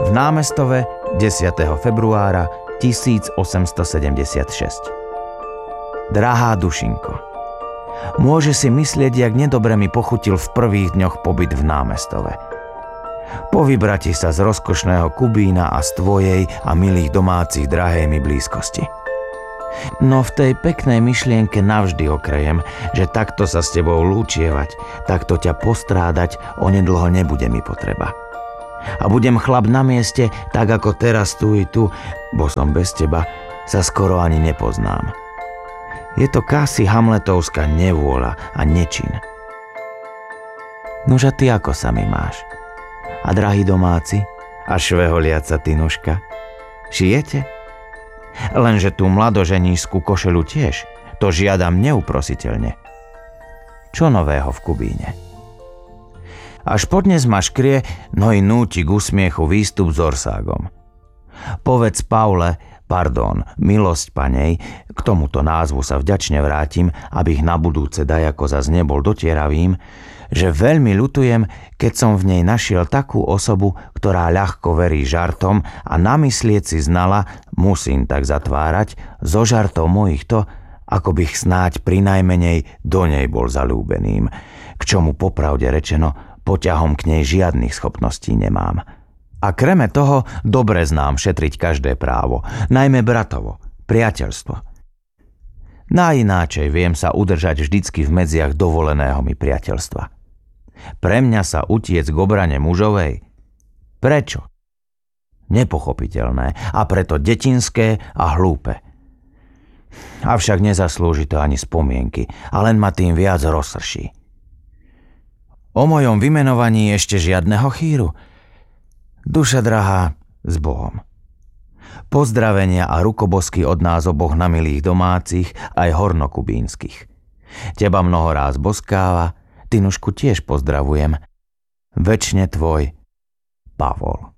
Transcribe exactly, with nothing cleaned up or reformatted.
v Námestove desiateho februára tisícosemstosedemdesiatšesť. Drahá Dušinko, môže si myslieť, jak nedobre mi pochutil v prvých dňoch pobyt v Námestove. Po vybrati sa z rozkošného Kubína a z tvojej a milých domácich drahej mi blízkosti. No v tej peknej myšlienke navždy okrejem, že takto sa s tebou lúčievať, takto ťa postrádať onedlho nebude mi potreba. A budem chlap na mieste, tak ako teraz tu i tu, bo som bez teba sa skoro ani nepoznám. Je to kási hamletovská nevôľa a nečin. Nože ty ako sa mi máš? A drahí domáci? A šveholiaca Tinuška? Šijete? Lenže tú mladoženíšskú košelu tiež, to žiadam neuprositeľne. Čo nového v Kubíne? Až podnes ma škrie, no i núti k úsmiechu výstup s orságom. Povedz Paule, pardon, milosť panej, k tomuto názvu sa vďačne vrátim, abych na budúce dajako zas nebol dotieravým, že veľmi ľutujem, keď som v nej našiel takú osobu, ktorá ľahko verí žartom a namyslieť si znala, musím tak zatvárať, zo žartov mojich to, ako bych snáď prinajmenej do nej bol zalúbeným, k čomu popravde rečeno poťahom k nej žiadnych schopností nemám. A kreme toho dobre znám šetriť každé právo, najmä bratovo, priateľstvo. Najináčej viem sa udržať vždycky v medziach dovoleného mi priateľstva. Pre mňa sa utiec k obrane mužovej? Prečo? Nepochopiteľné a preto detinské a hlúpe. Avšak nezaslúži to ani spomienky a len ma tým viac rozsrší. O mojom vymenovaní ešte žiadneho chýru? Duša drahá, s Bohom. Pozdravenia a rukobosky od nás oboch na milých domácich aj hornokubínskych. Teba mnoho ráz boskáva, Tinušku tiež pozdravujem. Večne tvoj Pavol.